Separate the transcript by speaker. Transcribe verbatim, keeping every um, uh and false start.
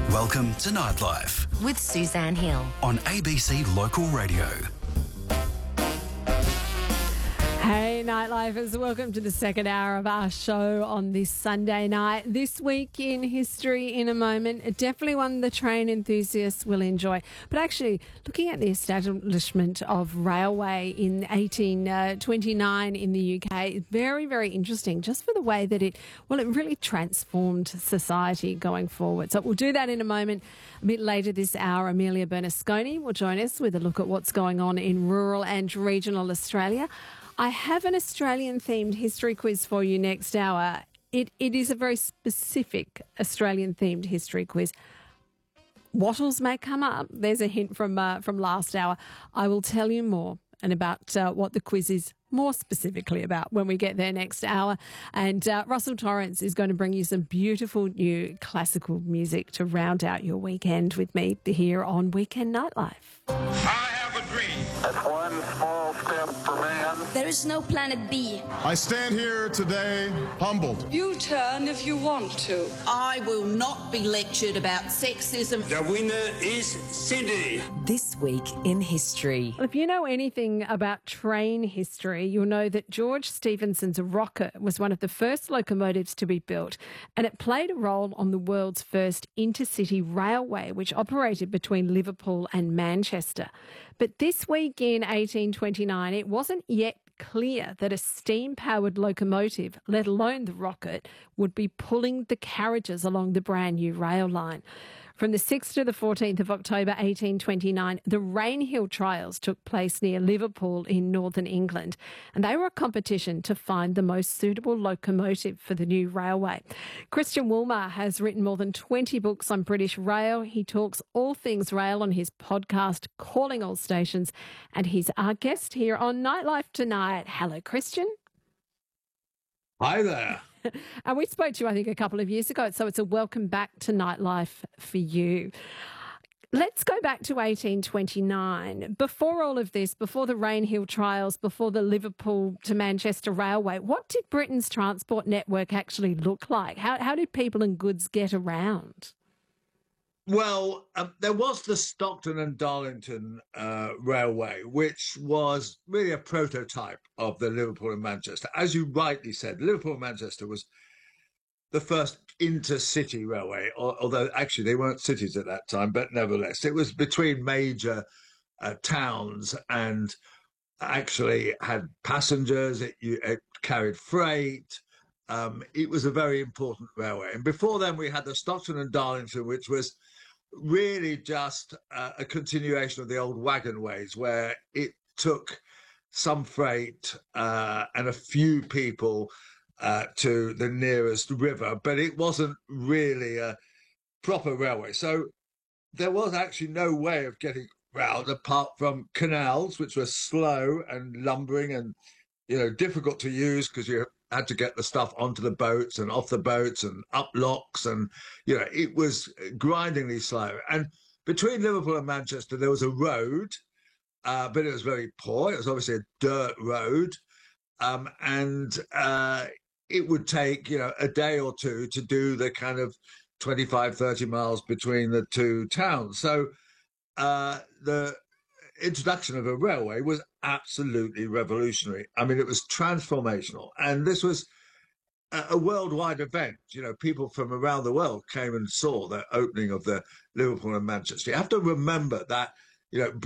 Speaker 1: Welcome to Nightlife
Speaker 2: with Suzanne Hill
Speaker 1: on A B C Local Radio.
Speaker 3: Hey Nightlifers, welcome to the second hour of our show on this Sunday night. This week in history in a moment, definitely one the train enthusiasts will enjoy. But actually, looking at the establishment of railway in eighteen twenty-nine in the U K, is very, very interesting just for the way that it, well, it really transformed society going forward. So we'll do that in a moment. A bit later this hour, Amelia Bernasconi will join us with a look at what's going on in rural and regional Australia. I have an Australian-themed history quiz for you next hour. It It is a very specific Australian-themed history quiz. Wattles may come up. There's a hint from uh, from last hour. I will tell you more and about uh, what the quiz is more specifically about when we get there next hour. And uh, Russell Torrance is going to bring you some beautiful new classical music to round out your weekend with me here on Weekend Nightlife.
Speaker 4: I have a dream.
Speaker 5: That's one small step for man.
Speaker 6: There is no planet B.
Speaker 7: I stand here today humbled.
Speaker 8: You turn if you want to.
Speaker 9: I will not be lectured about sexism.
Speaker 4: The winner is Sydney.
Speaker 2: This week in history.
Speaker 3: Well, if you know anything about train history, you'll know that George Stephenson's rocket was one of the first locomotives to be built, and it played a role on the world's first intercity railway, which operated between Liverpool and Manchester. But this week in eighteen twenty-nine, it wasn't yet clear that a steam-powered locomotive, let alone the rocket, would be pulling the carriages along the brand new rail line. From the sixth to the fourteenth of October eighteen twenty-nine, the Rainhill Trials took place near Liverpool in northern England, and they were a competition to find the most suitable locomotive for the new railway. Christian Woolmer has written more than twenty books on British rail. He talks all things rail on his podcast, Calling All Stations, and he's our guest here on Nightlife tonight. Hello, Christian.
Speaker 10: Hi there.
Speaker 3: And we spoke to you, I think, a couple of years ago, so it's a welcome back to Nightlife for you. Let's go back to eighteen twenty-nine. Before all of this, before the Rainhill Trials, before the Liverpool to Manchester Railway, what did Britain's transport network actually look like? How, how did people and goods get around?
Speaker 10: Well, um, there was the Stockton and Darlington uh, Railway, which was really a prototype of the Liverpool and Manchester. As you rightly said, Liverpool and Manchester was the first intercity railway, although actually they weren't cities at that time, but nevertheless, it was between major uh, towns and actually had passengers, it, it carried freight. Um, it was a very important railway. And before then, we had the Stockton and Darlington, which was really just uh, a continuation of the old wagon ways, where it took some freight uh, and a few people uh, to the nearest river, but it wasn't really a proper railway. So there was actually no way of getting round apart from canals, which were slow and lumbering and, you know, difficult to use because you had to get the stuff onto the boats and off the boats and up locks, and you know it was grindingly slow. And between Liverpool and Manchester there was a road, uh, but it was very poor. It was obviously a dirt road, um, and uh, it would take you know a day or two to do the kind of twenty-five, thirty miles between the two towns. So uh, the introduction of a railway was absolutely revolutionary. I mean, it was transformational. And this was a, a worldwide event. You know, people from around the world came and saw the opening of the Liverpool and Manchester. You have to remember that, you know,